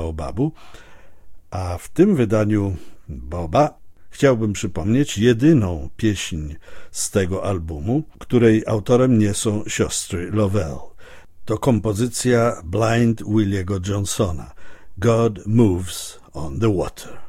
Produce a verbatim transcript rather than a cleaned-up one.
Baobabu, a w tym wydaniu Boba chciałbym przypomnieć jedyną pieśń z tego albumu, której autorem nie są siostry Lovell. To kompozycja Blind Williego Johnsona, God Moves on the Water.